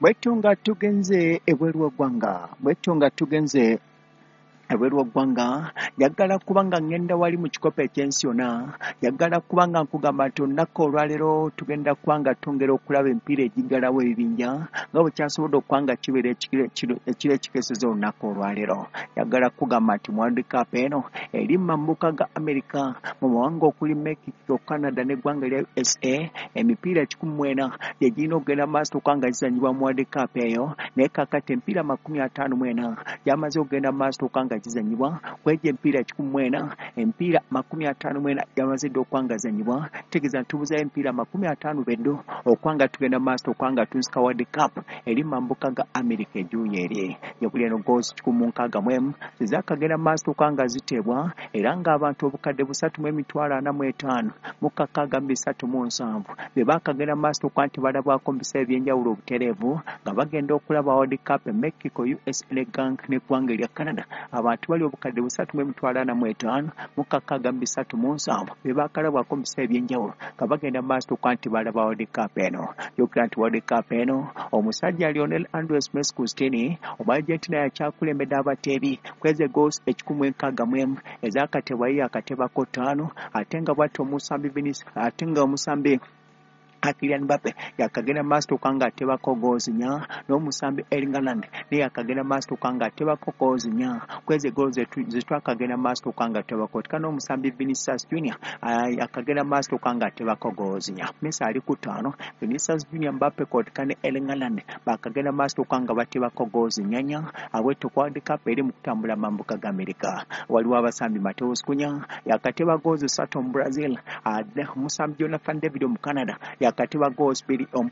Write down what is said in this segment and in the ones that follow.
Bwetunga tugenze ebweru w'eggwanga ebweru w'eggwanga njagala kubanga ngenda wali mu kikopo ekyensi yonna njagala kubanga nkugamba nti olunaku olwaleero tugenda kubanga twongera okulaba emipiira egiggalawo ebibinja nga bwe kyasobodde okubanga kibeera ekiro ekikeeseza olunaku olwaleero. Njagala kugamba nti mu World Cup eno eri mu mambuka ga America mu mawanga okuli Mexico, Canada n'eggwanga erya USA emipiira 14 gye girina okugenda mu maaso okubanga gizannyibwa mu World Cup eyo naye kaakati emipiira 54 gyamaze okugenda mu maaso okubanga gizannyibwa kwegyo emipiira 14 emipiira 54 gyamaze dda okubanga zannyibwa tegeeza ntubuzayo emipiira 50 beddu okubanga tugenda mu maaso okubanga tuzika World Cup eri mu mambuka ga America ejuuyi eri yebuli eno goozi 161 zizakagenda mu maaso okubanga ziteebwa era ng'abantu obukadde 3,45 mu 637 be baakagenda mu maaso okuba nti balabwako mu biseera ebyenjawulo obutereevu nga bagenda okulaba World Cup e Mexico, USA n'eggwanga erya Canada. Abantu bali obukadde 3,45 mu 637 be baakalabwako mu biseera ebyenjawulo nga bagenda mu maaso okuba nti balaba World Cup eno. Yogera nti World Cup eno omusajja Lionel Andres Messi Cristiano omu Argentina yakyakulembedde abateebi kweze goozi 161 ezakatebwa ye akatebako 5 ate nga bw'atyo omusambi Kylian Mbappe yakagenda maaso okubanga atebako goozi 4 n'omusambi Erling Haaland naye yakagenda maaso okubanga atebako goozi 4 kweze goozi zetwakagenda maaso okubanga atebako tika n'omusambi Vinicius Junior yakagenda maaso okubanga atebako goozi 4. Messi ali ku 5, Vinicius Junior, Mbappe kotika ne Erling Haaland bakagenda maaso okubanga batebako goozi 4 abwetyo ku World Cup eri mu kutambula mambuka ga America. Waliwo abasambi Mateus Cunha yakateba goozi 3 mu Brazil, omusambi Jonathan David mu Canada yakatiba goozi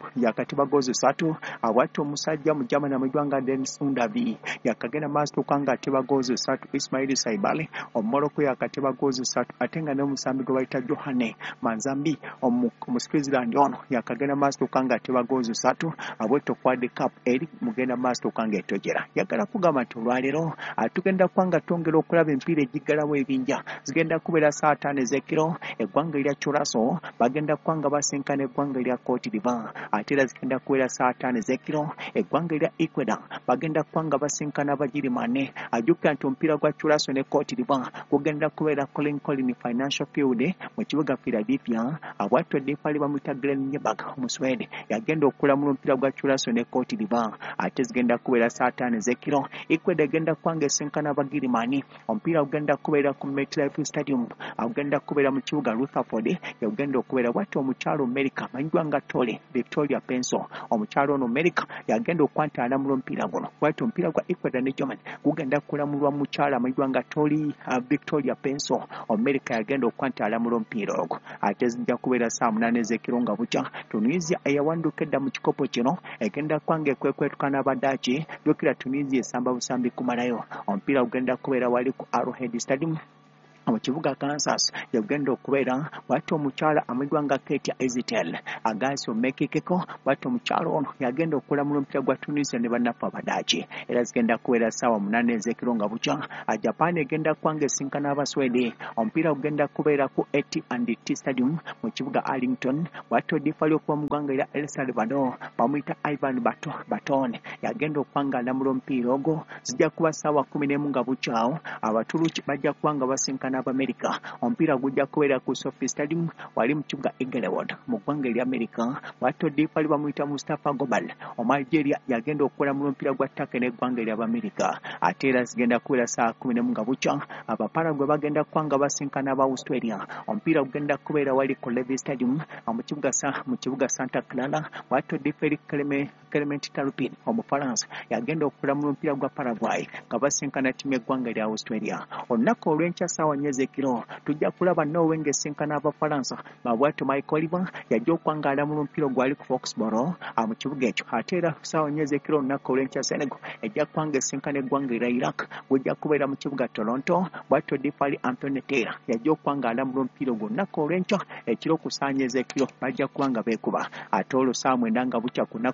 3 abwatyo omusajja mu Germany amugwanga Dennis Undavi yakagenda maaso okubanga ateba goozi 3. Ismail Saibali omumoroko yakateba goozi 3 ate nga n'omusambi gwe bayita Johane Manzambi mu Switzerland ono yakagenda maaso okubanga ateba goozi 3 abwetyo ku World Cup eri mugenda maaso okubanga etojera. Yagala kugamba nti olwaleero tugenda kubanga twongera okulaba emipiira egiggalawo ebinja zigenda kubeera saa 5 ez'ekiro eggwanga erya Churaso bagenda kubanga basinkana eggwanga erya Cote d'Ivoire ate era zigenda kubeera saa 5 ez'ekiro eggwanga erya Ecuador bagenda kubanga basinkana Abagirimane. Ajjukira nti omupiira gwa Churaso ne Cote d'Ivoire gugenda kubeera Colin Financial Field mu kibuga Philadelphia. Abwatyo Defali bamuyita Glenn Nyebag Omuswede yagenda okulamula omupiira gwa Churaso ne Cote d'Ivoire ate zigenda kubeera saa 5 ez'ekiro. Ecuador egenda kubanga esinkana Abagirimane omupiira gugenda kubeera ku MetLife Stadium agenda kubeera mu kibuga Rutherford yagenda okubeera bwatyo omukyalo America Manjwanga Tole Victoria Penso omukyalo ono America yagenda okukwanta alamula omupiira guno bwatyo omupiira gwa Ecuador ne Germany gugenda kulamulwa mukyala Manjwanga Tole Victoria Penso America yagenda okukwanta alamula omupiira ogwo ate zijja kubeera saa 8 ez'ekiro nga bukya. Tunisia eyawanduka edda mu kikopo kino egenda kwanga ekwekwetuka n'Abadaki yokira Tunisia esamba busambi kumalayo omupiira gugenda kubeera wali ku Arrowhead Stadium mu kibuga Kansas yagenda okubeera bwatyo omukyala amugwanga Ketia Ezitel agaasi omekekeko bwatyo omukyalo ono yagenda okulamula omupiira gwa Tunisia ne bannaffe Abadaki era zigenda kubeera ssaawa 8 ez'ekiro nga bukya. Japan egenda kwanga esinkana Abaswede omupiira gugenda kubeera ku AT&T Stadium mu kibuga Arlington bwatyo Defali okuva mu ggwanga erya El Salvador bamuyita Ivan Batone yagenda okwanga alamula omupiira ogwo. Zijja kuba ssaawa 11 nga bukyawo Abaturuki bajja kwanga basinkana America omupiira gujja kubeera ku Sophie Stadium wali mu kibuga Inglewood mu ggwanga erya America. Bwatyo Defali bamuyita Mustafa Gobal omu Algeria yagenda okulamula omupiira gwa Turkey n'eggwanga ery'Amerika ate era zigenda kubeera saa 11 nga bukya. Abaparagwe bagenda kwanga basinkana aba Australia omupiira gugenda kubeera wali ku Levi Stadium mu kibuga Santa Clara. Bwatyo Defali Clement Turpin Omufaransa yagenda okulamula omupiira gwa Paraguay nga basinkana ttiimu y'eggwanga erya Australia. Olunaku olw'enkya ssaawa 4 ez'ekiro tujja kulaba Norway ng'esinkana Abafaransa nga bwatyo Michael Oliver yajja okwanga alamula omupiira gwali ku Foxborough mu kibuga ekyo ate era ssaawa 4 ez'ekiro olunaku olw'enkya Senegal ejja kwanga esinkana eggwanga erya Iraq gujja kubeera mu kibuga Toronto. Bwatyo Defali Anthony Taylor yajja okwanga alamula omupiira gwo olunaku olw'enkya ekiro ku saa 4 ez'ekiro bajja kubanga beekuba ate olwo saa 9 nga bukya ku lunaku olw'omukaaga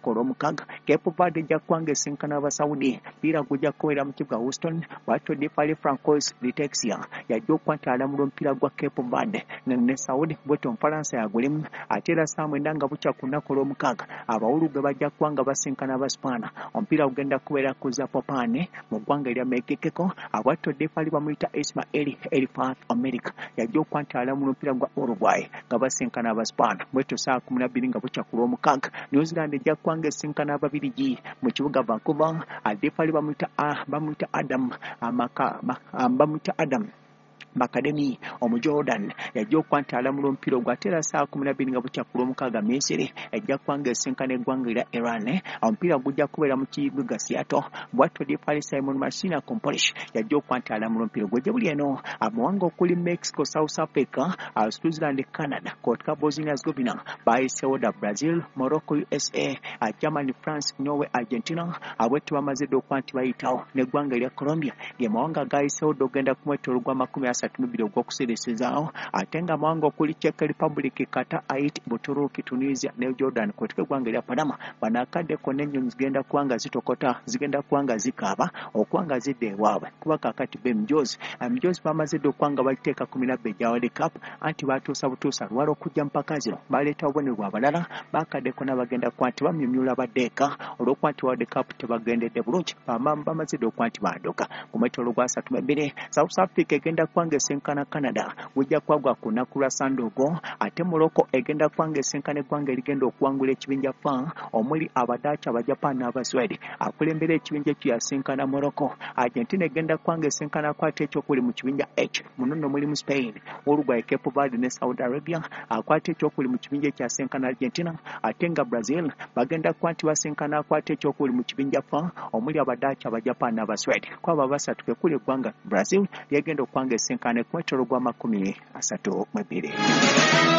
mukaga Cape Verde ejja kuwanga esinkana Abasaudi mpira gujja kukoera mu kibuga Houston bwatyo Defali Francos Litexia yajja okuba nti alamula omupiira gwa Cape Verde ne Saudi bwetyo Omufalansa yagulimu ate era saa mwenda nga bukya ku lunaku olw'omukaaga Abawuluge bajja kuwanga basinkana Abaspaana omupiira gugenda kubeera ku Zakopane mu ggwanga erya Mekikeko bwatyo Defali bamuyita Ismail Elifat America yajja okuba nti alamula omupiira gwa Uruguay nga basinkana Abaspaana bwetyo saa 12 nga bukya ku lw'omukaaga New Zealand ejja kuwanga esinkana Ababirigi mu kibuga Vancouver Defali bamuyita Adam Bakademi Omujordan yajja okuba nti alamula omupiira ogwo ate era saa 12 nga bukya ku lw'omukaaga Misiri ejja kuwanga esinkana eggwanga erya Iran omupiira gujja kubeera mu kibuga Seattle bwatyo Defali Simon Marcina Compolish yajja okuba nti alamula omupiira ogwo gye buli eno amawanga okuli Mexico South Africa Switzerland Canada Kotka Bosnia Herzegovina bayiseewo da Brazil Morocco USA Germany France Norway Argentina bwetyo bamaze dda okuba nti bayitawo n'eggwanga erya Colombia ge mawanga gayiseewo dda okugenda ku mwetoolo gwa 32 ogw'okuseresezaawo ate nga amawanga okuli Czech Republic Qatar Haiti Buturuki Tunisia ne Jordan kwetuka eggwanga erya Panama banaakadde konna ennyonyi zigenda kuwanga zitokota zigenda kuwanga zikaaba okuwanga zidda ewaabwe kuba kaakati b'emijoozi bamaze dda okuwanga bagiteeka 12 egya World Cup anti baatuusa butuusa lwala okujja mpaka zino baleeta obubonero abalala baakadde konna bagenda kuba nti bamyumyula baddeeka olw'okuba nti World Cup tebagendedde bulungi bamaze dda okuba nti baadduka ku mwetoolo gwa 32 South Africa egenda kuwanga esinkana Canada gujja kwagwa ku lunaku lwa Sandogo ate Morocco egenda kuwanga esinkana eggwanga erigenda okuwangula ekibinja fa omuli Abadacha Abajapan n'Abaswede akulembera ekibinja ekyo yasinkana Morocco Argentina egenda kuwanga esinkana akwata ekyokuli mu kibinja H munono mulimu Spain Uruguay Cape Verde ne Saudi Arabia akwata ekyokuli mu kibinja ekyasinkana Argentina ate nga Brazil bagenda kuba nti basinkana akwata ekyokuli mu kibinja fa omuli Abadacha Abajapan n'Abaswede kwaba basatu kekuli eggwanga Brazil lyegenda okuwanga esinkana ku mwetoolo gwa 32